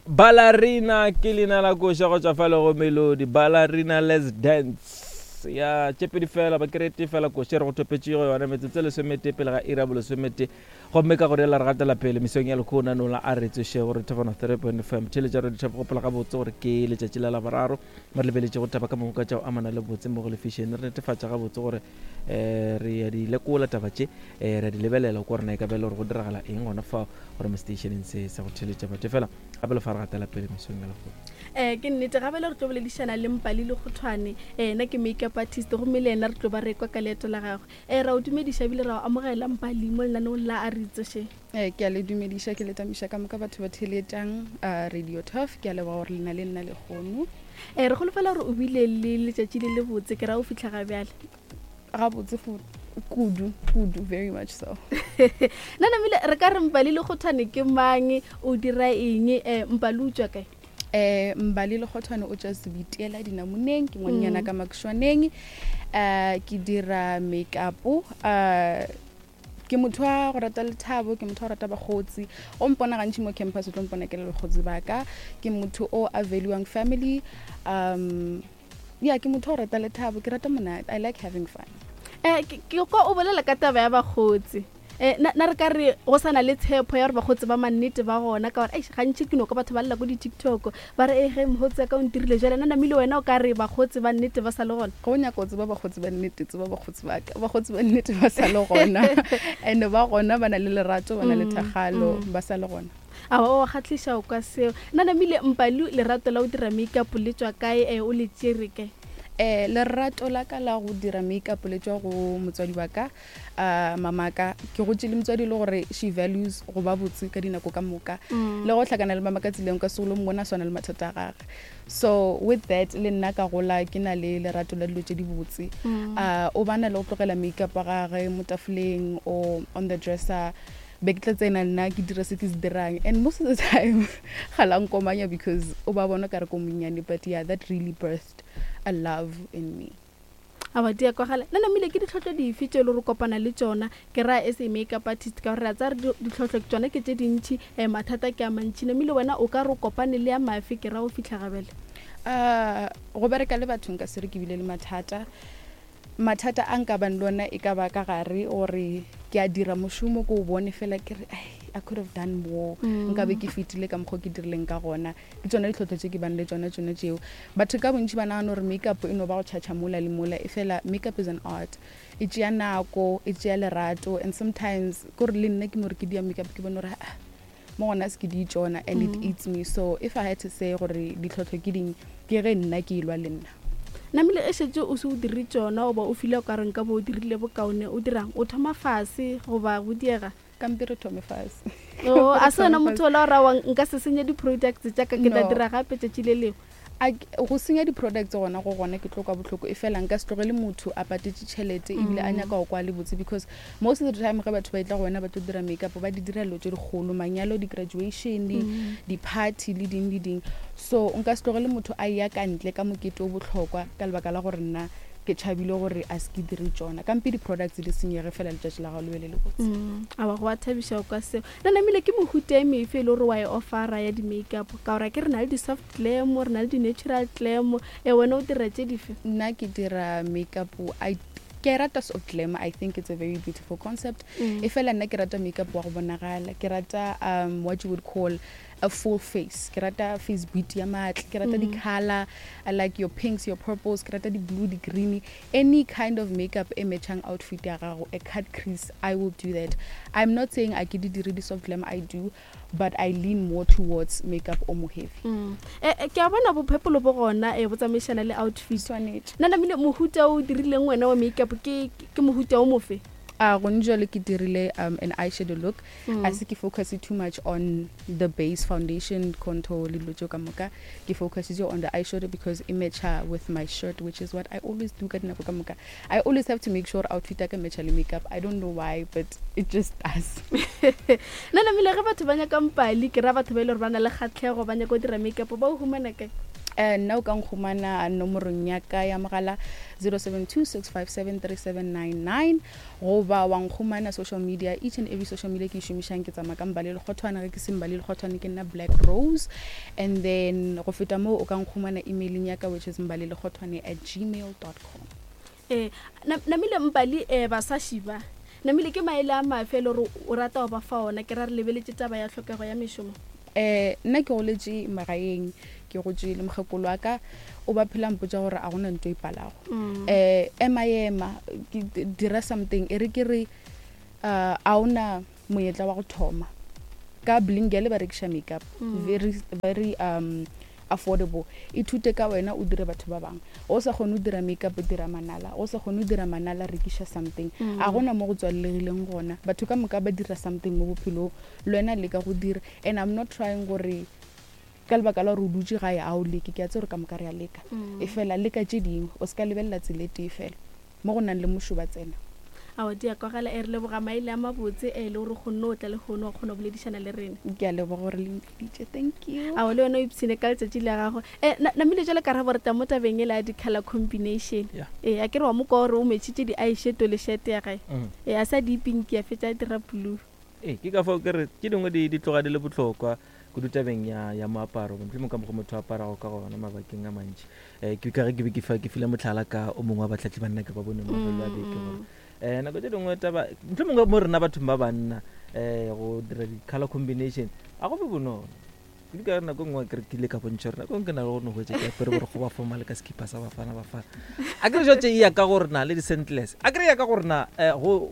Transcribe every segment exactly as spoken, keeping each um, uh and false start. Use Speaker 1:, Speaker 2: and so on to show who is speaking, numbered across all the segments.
Speaker 1: Ballerina ke lena la go sha go tswa fa le go melody Ballerina Let's Dance ya tshepedi fela ba krete fela go share go topetse go yona metsetse le semete pele ga ira bolo semete go mmeka go dela ragata la pele misong ya le khona no la aretse she gore tafana three point five tele jaro di tshepo go pela ga botse gore ke le tshetse la bararo ba le beletse go taba ka mo ka tšao amana le botse mo go le fashion re netefatsa ga botse gore eh re ya di le kola tabatse eh re di lebelela go rena ka bele gore go diragala eng gona fa gore mo stationeng se se go tšheletša batho fela a bele fa ragata la pele misong ya le khona
Speaker 2: eh ke nnete ga bele re tlo boledishana le mpali le go thwane eh na ke makeup artist go melena re tlo ba rekwa ka leeto la gago eh ra o dumedisha bile ra amogela mpali mo lena no la a ritse she
Speaker 3: eh ke a le dumedisha ke le tamisha ka moka batho ba theletang radio tough ke a le ba gore lena le nna le gono
Speaker 2: eh re go lefela gore o bile le letšatši le le botse ke ra o fitla ga bjale
Speaker 3: ga botse fu kudu kudu very much so
Speaker 2: nana mile re ka re mpali le go thwane ke mang o dira eng eh mpali o tswa kae
Speaker 3: eh mbali le khothwane o tja se bitela dinamoneng ke ngonyana ka makshwaneng eh ke dira makeup eh ke motho wa go rata lethabo ke motho wa rata bagotsi o mpona gantsi mo campus o tlo mpona ke le bagotsi baka ke motho o a valuing family um yeah ke motho wa rata lethabo ke rata monate I like having fun
Speaker 2: eh ke go o bolela ka taba ya bagotsi eh na re ka re go sana le tshepo ya re ba gotse ba mannete ba gona ka gore ai gantsi ke no ka batho ba lla go di TikTok ba re e ge mhotse ka o ntirile jale nna mile wena o ka re ba gotse ba nnete ba sa le gona
Speaker 3: go nya kotse ba ba gotse ba nnete tse ba ba gotse ba ba gotse ba nnete ba sa le gona and ba gona bana le lerato bana le thagalo ba sa le gona
Speaker 2: a o khatlisha o ka seo nna mile mpali lerato la o dira makeup le tswa kae e o le tšereke
Speaker 3: eh lerato la ka la go dira makeup le tswa go motswadi wa ka uh mamaka ke go tšile motswadi le gore she values go ba botse ka dinako ka moka le go tlhakana le mamaka tsileng ka solo mona sona le mathata gagwe so with that le nna ka gola ke na le lerato la dilo tše di botse uh o bana le go tlogela makeup ga gagwe mo tafoleng o on the dresser bektle tsena nna ke dira se ke se dirang and most of the time ga komanya because o ba bona ka re ko monyane but yeah that really birthed a love in me
Speaker 2: aba dia kwa gale nna mile ke ditlhotlho di fitse le re kopana le tsona ke ra as a makeup artist ka re tsa re ditlhotlho ke tsona ke tse dintsi e mathata ke a mantšhine mile wena o ka re kopane le ya mafi ke ra o fitla gabele
Speaker 3: uh go bereka le batho nka se re ke bile le mathata mathata a nka ban lona e ka ba ka gare ore ke a dira moshumo go bone fela ke re I could have done more nka be ke fitile ka mkgo ke dirileng ka gona ke tsona ditlhotlho tse ke ban le tsona tsona tseo batho ka bontsi bana no re makeup e no ba go tšhatša mola le mola e fela makeup is an art e tšea nako e tšea lerato and sometimes go re le nne ke mo re ke dia makeup ke bona re mo gona se ke di tsona and it eats me so if I had to say gore ditlhotlho ke ding ke re nna ke ilwa le nna
Speaker 2: namile e shetse o se o diri tsona o ba o file ka reng ka bo o dirile bokaone o dirang o thoma fase go ba go diega
Speaker 3: kampire thome fase
Speaker 2: o a sona motho la ra wa nka se senya di products tsa ka ke da dira gape tse tšilelego
Speaker 3: a go senya di products gona go gona ke tloka botlhoko e fela nka se tlogele motho a patetse tšhelete e bile a nyaka go kwa le botse because most of the time ga batho ba itla gona ba tlo dira makeup ba di dira lo tse di golo manyalo di graduation di party le ding le ding so nka se tlogele motho a ya ka ntle ka mokete o botlhokwa ka lebaka la gore nna ke tšhabile gore a se ke dire tsona kampe di products di senyege fela le tšatši la ga le le botse
Speaker 2: a ba go a thabisha ka seo nna mile ke mohute me fe le re wa e offera ya di makeup ka ora ke rena le di soft glam or na le di natural glam e wena o dira tše dife
Speaker 3: nna ke dira makeup I ke rata soft glam I think it's a very beautiful concept e fela nna ke rata makeup wa go bonagala ke rata um what you would call a full face ke rata face beauty ya matl ke rata di color I like your pinks your purples ke rata di blue di green any kind of makeup e matching outfit ya gago a cut crease I will do that I'm not saying I ke di dire di soft glam I do but I lean more towards makeup o mo heavy
Speaker 2: eh ke a bona bophepolo bo gona e botsamaishana le outfit
Speaker 3: swanetse
Speaker 2: nna mile mohuta o dirileng wena wa makeup ke ke mohuta o mofe
Speaker 3: a go njole ke dirile um an eyeshadow look I se ke focus too much on the base foundation contour le lojo ka moka ke focus on the eyeshadow because it matches with my shirt which is what I always do ka dinako ka moka I always have to make sure outfit ka matcha le makeup I don't know why but it just does
Speaker 2: nna mile ge batho banya ka mpali ke ra batho ba ile re bana le khatlhego banya go dira makeup ba o humana kae
Speaker 3: uh, nna o ka nkgomana nomorong ya ka ya mogala zero seven two six five seven three seven nine nine goba wa nkgomana social media. Each and every social media ke šomišang ke tsamaya ka Mbali Lekgothwane, ge ke se Mbali Lekgothwane ke nna Black Rose. And then go feta moo o ka nkgomana emailing ya ka, which is mbali lekgothwane at gmail dot com.
Speaker 2: eh na namile Mbali eh ba sa shiba namile ke maele a mafelo re o rata o ba fa ona ke ra re lebeletse taba ya tlhokego ya meshomo.
Speaker 3: eh nna ke go letse magaeng ke go tse le mogekolo wa ka o ba phela mpotsa gore a gona ntwe ipalago eh ema ema ke dira something e re ke re uh a ona moyetla wa go thoma ka blingele ba rekisha makeup very very um affordable. E thute ka wena o dire batho ba bang o sa gone o dira makeup o dira manala o sa gone o dira manala rekisha something a gona mo go tswallegileng gona batho ka moka ba dira something mo bophelo lwena le ka go dira. And I'm not trying gore ka lebaka la re dutse ga ya a o leke ke a tse re ka moka re a leka e fela leka tse dingwe o ska lebella tsele te fela mo go nang le moshuba tsena
Speaker 2: a o dia kwa gala e re le boga maile a mabotse e le gore go notla le go no go no boledishana le rena
Speaker 3: ke a le boga gore le mpitse. Thank you.
Speaker 2: a o le yona o ipsine ka letsatsi le gago eh na mile jale ka ra borta mo tabeng e la di color combination eh a ke re wa mo go re o metšhitse di eyeshadow le shirt ya gae eh a sa di pink ya fetsa dira blue
Speaker 1: eh ke ka fa ke re ke dingwe di di tloga di le botlhokwa go dutabeng ya ya moaparo mo mo ka mo motho apara go ka gona mabakeng a mantši eh ke ka re ke be ke fa ke file motlhala ka o mongwe wa batlatli banna ke ba bone mo go la beke gore eh na go tse dingwe taba ntlo mongwe mo rena batho ba banna eh go dira di color combination a go be bono ke ka rena go ngwa ke re ka bontšha rena go nke na go no go tse ke pere gore go ba formal ka skipa sa bafana bafana a ke re jotse ya ka gore na le di scentless a ke re ya ka gore na eh go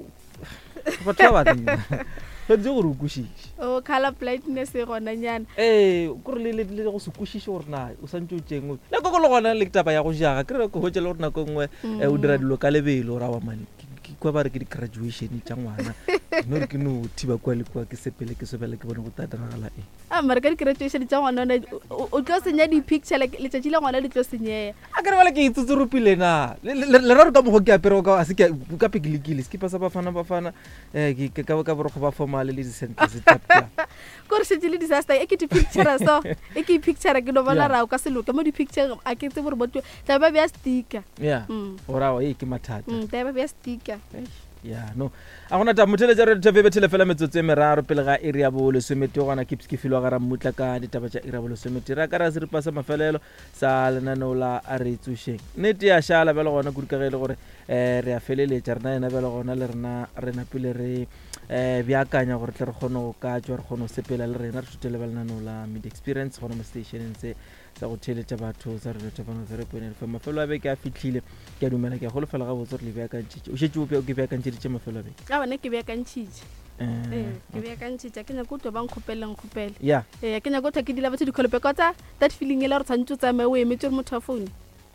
Speaker 1: batho ba ding go tse gore o kušiše
Speaker 2: o color blindness e gona nyana
Speaker 1: eh gore le le go se kušiše gore na o santse o tseng le go go le gona le taba ya go jaga ke re go hotse le gore na go ngwe o dira dilo ka lebelo ra wa mane kwa ba re ke di graduation tša ngwana no re ke no thiba kwa le kwa ke sepele ke sobele ke bone go tatanagala e
Speaker 2: a mara ka di graduation tša ngwana o tlo senya di picture le letšatši la ngwana le tlo senyea
Speaker 1: a ke re bale ke itsutsurupile na le ra re ka mogo ke apere ka a se ke ka pekilikile se ke pasa bafana bafana eh ke ka ka boro go ba formal le di sentence tša
Speaker 2: ko re shetse le disaster e ke di picture so e ke picture ke no bona ra o ka se loka mo di picture a ke tse bore botho tla ba bya sticker
Speaker 1: yeah ora o e ke mathata
Speaker 2: mm tla ba bya sticker
Speaker 1: yeah no a gona ta mothele jare tve betele fela metsotso e meraro pele ga area bo le semete gona ke ke filwa ga ra mutla ka ditaba tša area bo le semete ra ka ra se re pasa mafelelo sa lenano la a re tsusheng nete ya shala bela gona go dikagele gore eh re a feleletša rena ena bela gona le rena rena pele re eh biakanya gore tle re kgono ka tswa re kgono sepela le rena re thutele ba lenano la mid experience gona mo stationeng se sa go theletša batho sa re letša bana re pone fa mafelo a be ke a fitlhile ke a dumela ke a go lefela ga botse re le biakantšitše o šetse o ke biakantšeditše mafelo a be
Speaker 2: ka bone ke biakantšitše eh ke biakantšitše ke nya go tlo bang khopela ngkhopela
Speaker 1: yeah
Speaker 2: eh ke nya go tla ke dila batho dikolope kotsa that feeling e la re tshantse tsa me o emetse re motho a phone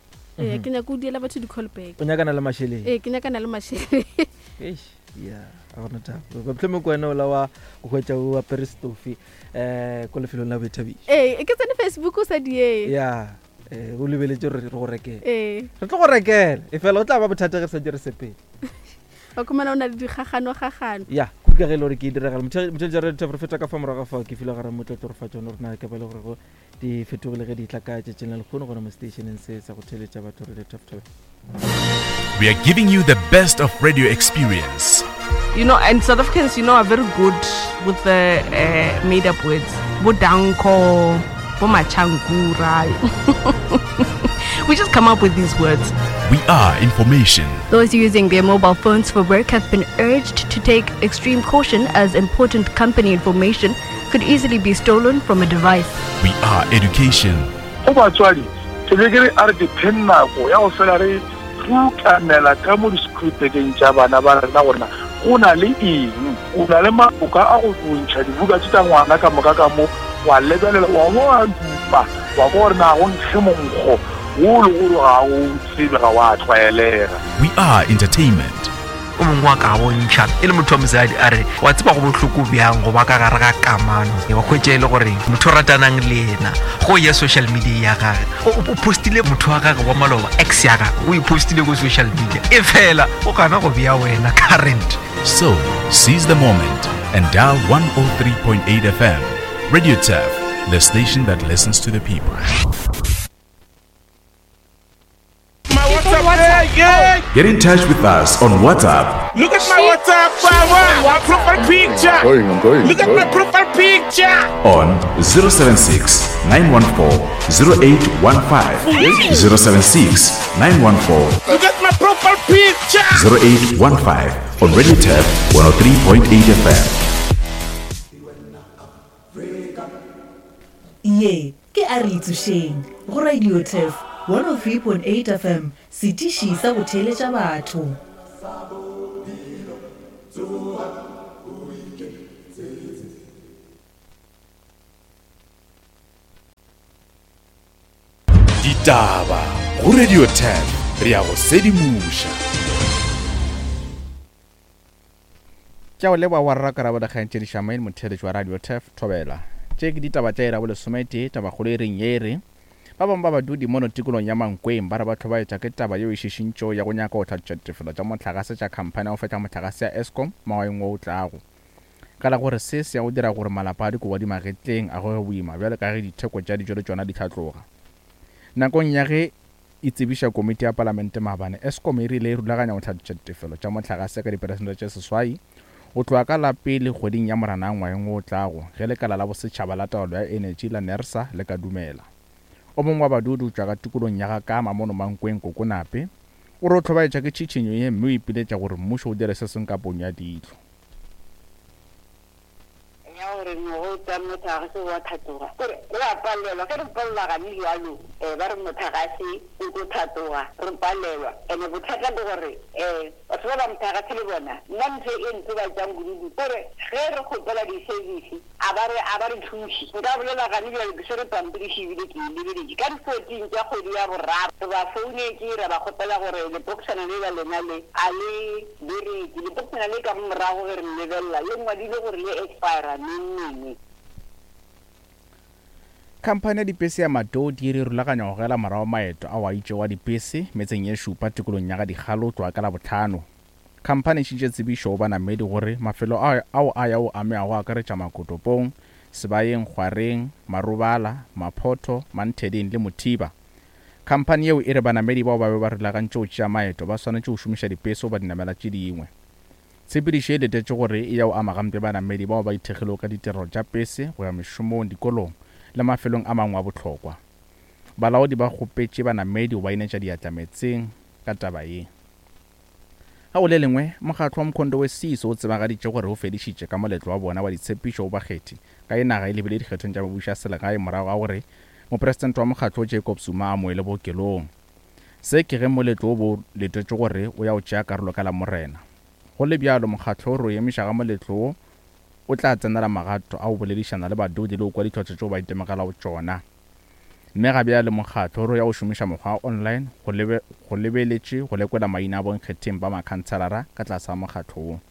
Speaker 2: eh ke nya go diela batho dikolope
Speaker 1: o nyakana le masheleng
Speaker 2: eh ke nyakana le masheleng
Speaker 1: eish yeah a gona ta go pleme ko ena o la wa go hwetša o apere stofi eh ko lefelong la Boithabišo
Speaker 2: eh ke tsene Facebook o sa die
Speaker 1: yeah eh o lebeletse re go rekela
Speaker 2: eh
Speaker 1: re tlo go rekela e fela o tla ba bothata ge se dire sepele
Speaker 2: ba komana ona le digagano gagano
Speaker 1: ya go ka ge le re ke direga motho jare tla re feta ka fa moraga fa ke fila gara motho tlo re fa tsone re na ke ba le gore go di fetogile ge di tla ka tšetšeng le kgono gona mo stationeng se sa go theletša batho re le tough tough.
Speaker 4: We are giving you the best of radio experience.
Speaker 5: You know, and South Africans, you know, are very good with the uh, made-up words. Bodanko, bomachangura. We just come up with these words.
Speaker 4: We are information.
Speaker 6: Those using their mobile phones for work have been urged to take extreme caution as important company information could easily be stolen from a device.
Speaker 4: We are education.
Speaker 7: Obatswadi, tebegere are depend nako ya go fela re rukanela ka mo diskripteng tša bana ba rena gore gona le eng o na le maboka a go tsontšha dibuka tša ngwana ka moka ka mo wa lebelela wa mo a dupa wa gore na go nkge monkgo wo le gore ga o tsebe ga wa tlwaelega.
Speaker 4: We are entertainment.
Speaker 8: o mongwe wa ka bontšha e le motho wa mosadi a re wa tseba go bohloko bjang go ba ka gare ga kamano wa khwetše le gore motho ratanang le ena go ya social media ya gage o postile motho wa gage wa maloba ex ya gage o ipostile go social media e fela o kana go bia wena current.
Speaker 4: So seize the moment and dial one oh three point eight F M Radio T A F, the station that listens to the people. Get in touch with us on WhatsApp.
Speaker 9: Look at my WhatsApp, Baba. My profile picture.
Speaker 10: I'm going, I'm going,
Speaker 9: Look
Speaker 10: I'm
Speaker 9: at
Speaker 10: going.
Speaker 9: my profile picture.
Speaker 4: On zero seven six, nine one four, zero eight one five, zero seven six, nine one four,
Speaker 9: Look at my profile picture.
Speaker 4: zero eight one five on Radio Tap one oh three point eight F M.
Speaker 11: Ye, ke a re itsusheng go Radio Tef one oh three point eight F M sitishi sa go theletša batho.
Speaker 4: Ditaba go Radio Tap re ya go sedimusha.
Speaker 12: Tšao leba wa rra karabo da kgantšedi Shamail motheletši wa Radio Tef Thobela. Tše ke ditaba tša ira bo lesomete taba kgolo e reng ye re ba bangwe ba badudi mono tikolong ya Mankweng ba re batho ba etša ke taba yeo e šišintšo ya go nyaka go tlhatša tefelo tša motlakase tša khamphane ya go fetša motlakase ya Eskom mawaeng wo o tlago ka la gore se se ya go dira gore malapa a dikobo di magetleng a goge boima bjale ka ge ditheko tša dijo le tšona di tlhatloga. Nakong ya ge e tsebiša komiti ya palamente maabane Eskom e rile e rulaganya go tlhatša tefelo tša motlakase ka diperesente tše seswai o tloa ka la pele kgweding ya Moranang ngwaeng wo o tlago ge lekala la bosetšhaba la taolo ya energy la NERSA le ka dumela. O mongwe wa badudi o tšwa ka tikolong ya ga Kama mono Mankweng Kokonape o re o tlhobaetša ke tšhitšhinyo ye mme o ipiletša gore mmušo o dire se seng ka ponyo ya diihlo.
Speaker 13: ya gore no tsa mothagase wa thatoga gore re a palelwa ke re palela ga ni jalo eh ba re mothagase o go thatoga re palelwa ene bothata le gore eh batho ba mothagase le bona nna ntse e ntse ba jang gudu gore ge re khopela di service a ba re a ba re thushi nka bolela ga ni jalo se re pampiri shibile ke le le ka fourteen tsa kgwedi ya boraro ba foune ke re ba khopela gore le boxana le ba lena le a le dire le boxana le ka morago re le lebella le ngwa dile gore le expire nne.
Speaker 12: Khamphane ya dipese ya Matodi e rulaganya go gela morago maeto a wa itše wa dipese metseng ye šupa tikolong ya ga Dikgalo tloa ka la botlhano. Khamphane e šitše tsebišo go banamedi gore mafelo ao a ya o ameago a akaretša Makotopong, Sebayeng, Kgwareng, Marobala, Maphoto, Mantheding le Mothiba. Khamphane yeo e re banamedi bao ba be ba rulagantše go tšea maeto ba swanetše go šomiša dipese go ba dinamela tše dingwe. Tshepedišo e letetše gore e ya o ama gampe banamedi bao ba ithekgilego ka ditirelo tša pese go ya mešomong dikolong le mafelong a mangwe a bohlokwa. Balaodi ba kgopetše banamedi go ba inetša diatlametseng ka taba ye. Ga o le lengwe mokgatlo wa Mkhondo we Siso o tsebagaditše gore o fedišitše ka moletlo wa bona wa ditshepišo go bakgethi ka e naga e lebile dikgethong tša babuša selegae morago ga gore mopresidente wa mokgatlo Jacob Zuma a moele bookelong. Se ke ge moletlo o bo letetše gore o ya o tšea karolo ka la morena. Go le bjalo mokgatlo o emiša ga moletlo o tla tsenela magato a o boledišana le badudi le o kwa ditlhotse tšeo ba itemegela go tšona. Mme ga bjale mokgatlo o ya go šomiša mokgwa online go lebeletše go lekwela maina a bonkgetheng ba makhanselara ka tlase ga mokgatlo.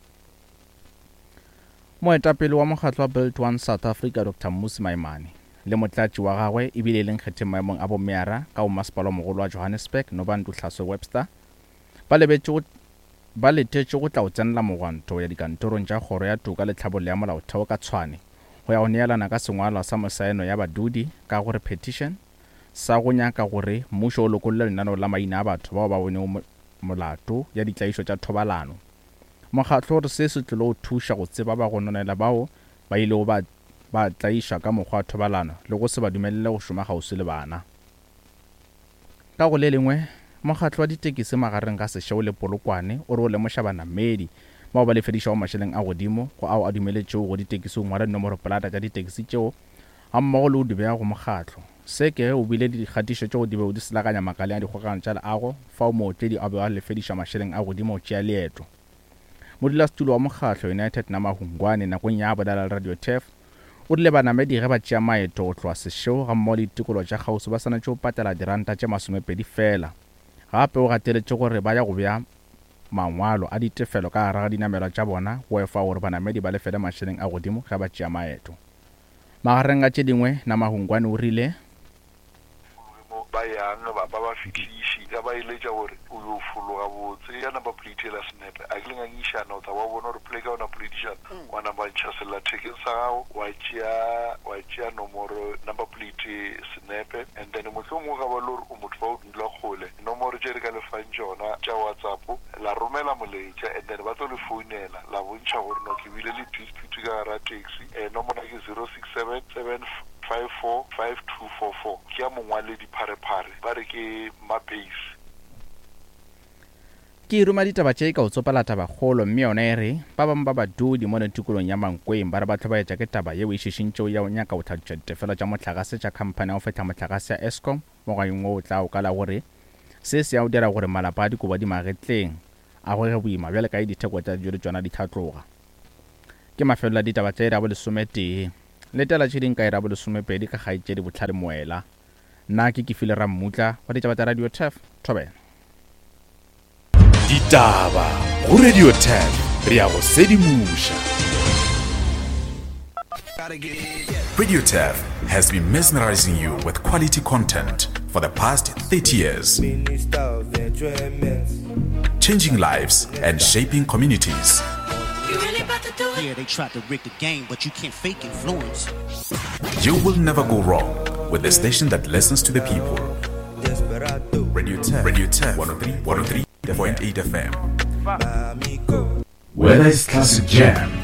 Speaker 12: Moetapele wa mokgatlo wa Build One South Africa Doctor Mmusi Maimane le motlatši wa gagwe e bile leng kgetheng maemong a bomeara ka o masepala mogolo wa Johannesburg Nobantu Hlaso Webster ba lebetše ba letetše go tla o tsenela mogwanto ya dikantorong tša kgoro ya toka le tlhabollo ya molaotheo ka tshwane go ya go neelana ka sengwalwa sa mosaeno ya badudi ka gore petition sa go nyaka gore mmušo o lokolle lenaneo la maina a batho bao ba bone molato ya ditlaišo tša thobalano. Mokgatlo re se se tlile go thuša go tseba ba go nonela bao ba ile go ba tlaiša ka mokgwa wa thobalano le go se ba dumelele go šoma gausi le bana. Ka go le lengwe mokgatlo wa ditekisi magareng ka Sešheo le Polokwane o re o lemoša banamedi bao ba lefedišago mašeleng a godimo go ao a dumeletšego go ditekisi o ngwala dinomoro polata tša ditekisi tšeo ga mmogo le o dibea go mokgatlo. Se ke o bile dikgatišo tšeo di beo di selaganya makaleng a dikgokagano tša leago fao mootledi a be a lefediša mašeleng a godimo go tšea leeto. Modulasetulo wa mokgatlo United Namahungwane nakong ya bodala Radio Tef o rile banamedi ge ba tšea maeto go tloa Sešheo ga mmogo le ditikolo tša kgausi ba swanetše go patela diranta tše masomepedi fela. Gape o gateletše gore ba ya go bea mangwalo a ditefelo ka gare ga dinamelwa tša bona go efa gore banamedi ba lefele mašeleng a godimo ge ba tšea maeto. Magareng a tše dingwe Namahungwane o rile
Speaker 14: ba
Speaker 7: yang ba ba ba fitliši ka ba iletša gore o yo fologa botse ya number plate la snepe a ke lengangišana o tsa wa bona gore play ka ona politician wa number ntšha sellathekeng sa gago wa tšea wa tšea nomoro number plate snepe and then motho mo ga ba le gore o motho ba o dula kgole nomoro tše re ka lefang tšona tša whatsapp la romela moletša and then ba tlo le founela la bontšha gore no ke bile le dispute ka gara taxi um nomoro ke zero six seven seven five four five two four four ke ya mongwale dipharephare ba re ke mapace
Speaker 12: ke iruma ditaba tše ka o tsopela taba kgolo mme yona e re ba bangwe ba badudi mo netikolong ya mankweng ba re ba tlhobaetša ke taba yeo e šišintšeo ya o nyaka o tlhatšwa ditefelo tša motlakase tša khamphane ya go fetha motlakase ya escom mo gaeng o tla o ka la gore se se ya o dira gore malapa a dikobo di magetleng a go ge boima bjale ka e ditheko tša dijo le tšona di tlhatloga ke mafelo a ditaba tša irabo lesometee letela tše ding ka irabo lesomepedi ka kgaetšedi botlhare moela nna ke ke file rammutla wa ditaba tša radio tef thobela
Speaker 4: ditaba go radio tef re ya go sedimuša. Radio Tef has been mesmerizing you with quality content for the past thirty years, changing lives and shaping communities.
Speaker 10: Yeah, they tried to rig the game, but you can't fake influence.
Speaker 4: You will never go wrong with the station that listens to the people. Radio Tef, Radio Tef, one oh three point eight F M. Whether it's classic jam,